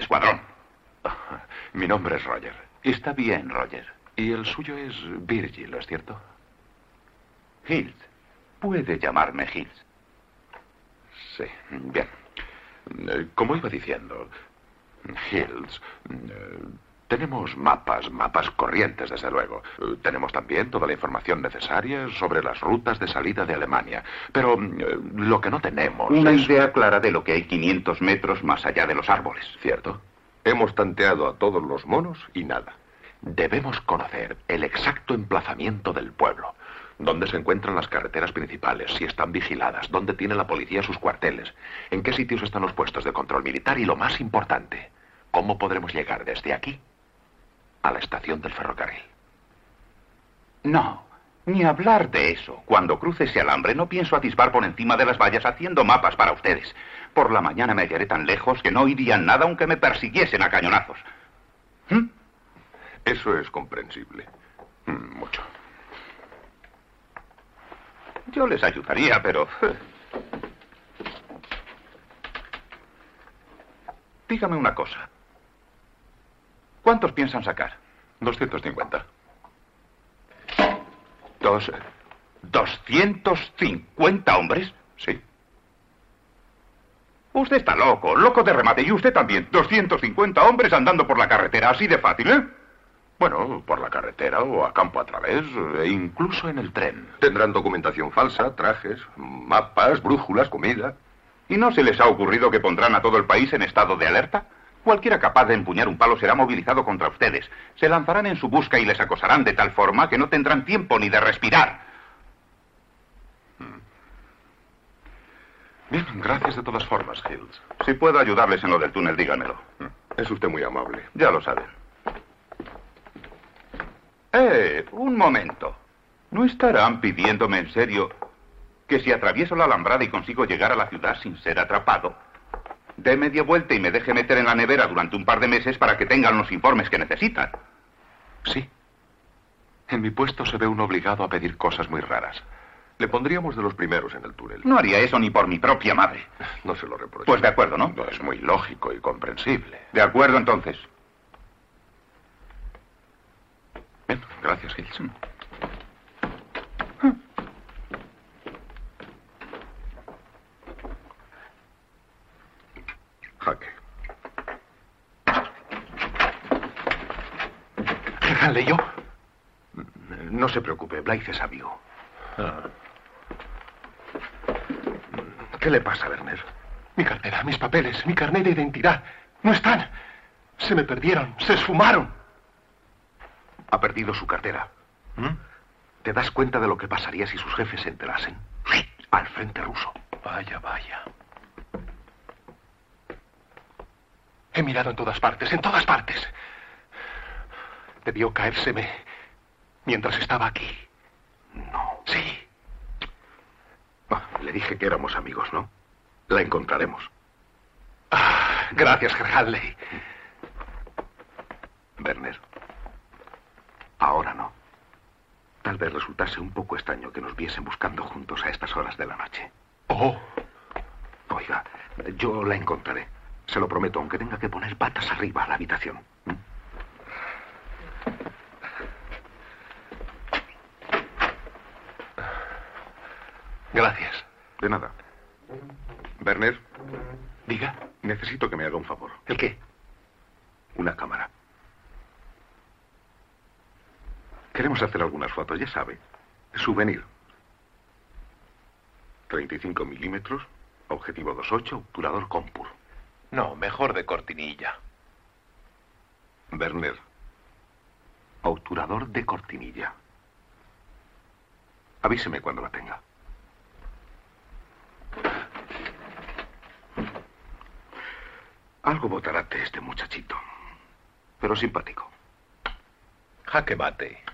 escuadrón. Mi nombre es Roger. Está bien, Roger. Y el suyo es Virgil, ¿es cierto? Hills. Puede llamarme Hills. Sí, bien. Como iba diciendo, Hills, tenemos mapas corrientes, desde luego. Tenemos también toda la información necesaria sobre las rutas de salida de Alemania. Pero lo que no tenemos Una es... idea clara de lo que hay 500 metros más allá de los árboles. ¿Cierto? Hemos tanteado a todos los monos y nada. Debemos conocer el exacto emplazamiento del pueblo. Dónde se encuentran las carreteras principales, si están vigiladas, dónde tiene la policía sus cuarteles, en qué sitios están los puestos de control militar y, lo más importante, cómo podremos llegar desde aquí a la estación del ferrocarril. No, ni hablar de eso. Cuando cruce ese alambre no pienso atisbar por encima de las vallas haciendo mapas para ustedes. Por la mañana me hallaré tan lejos que no oirían nada aunque me persiguiesen a cañonazos. Eso es comprensible. Mucho. Yo les ayudaría, pero... Dígame una cosa. ¿Cuántos piensan sacar? 250. ¿250 hombres? Sí. Usted está loco, loco de remate. Y usted también. 250 hombres andando por la carretera, así de fácil, ¿eh? Bueno, por la carretera o a campo a través, e incluso en el tren. Tendrán documentación falsa, trajes, mapas, brújulas, comida. ¿Y no se les ha ocurrido que pondrán a todo el país en estado de alerta? Cualquiera capaz de empuñar un palo será movilizado contra ustedes. Se lanzarán en su busca y les acosarán de tal forma que no tendrán tiempo ni de respirar. Bien, gracias de todas formas, Hills. Si puedo ayudarles en lo del túnel, díganmelo. Es usted muy amable. Ya lo saben. Un momento. ¿No estarán pidiéndome en serio que si atravieso la alambrada y consigo llegar a la ciudad sin ser atrapado, dé media vuelta y me deje meter en la nevera durante un par de meses para que tengan los informes que necesitan? Sí. En mi puesto se ve uno obligado a pedir cosas muy raras. Le pondríamos de los primeros en el túnel. No haría eso ni por mi propia madre. No se lo reprocho. Pues de acuerdo, ¿no? No, es muy lógico y comprensible. De acuerdo, entonces. Bien, gracias, Hills. Jaque. Hanley, ¿yo? No se preocupe, Blythe es amigo. ¿Qué le pasa, Werner? Mi cartera, mis papeles, mi carnet de identidad. No están. Se me perdieron, se esfumaron. Ha perdido su cartera. ¿Te das cuenta de lo que pasaría si sus jefes se enterasen? Al frente ruso. Vaya, vaya. He mirado en todas partes, en todas partes. Debió caérseme mientras estaba aquí. No. Sí. Le dije que éramos amigos, ¿no? La encontraremos. Gracias, Herr Hanley. Werner. Ahora no. Tal vez resultase un poco extraño que nos viesen buscando juntos a estas horas de la noche. Oh. Oiga, yo la encontraré. Se lo prometo, aunque tenga que poner patas arriba a la habitación. Gracias. De nada. Werner, Diga. necesito que me haga un favor. ¿El qué? Una cámara. Queremos hacer algunas fotos, ya sabe. Souvenir. 35 milímetros, objetivo 2.8, obturador Compur. No, mejor de cortinilla. Werner. Obturador de cortinilla. Avíseme cuando la tenga. Algo botarate este muchachito, pero simpático. Jaque mate.